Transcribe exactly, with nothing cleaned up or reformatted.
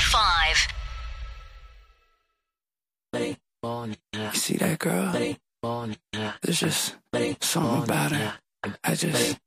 five. You see that girl? There's just something about her. I just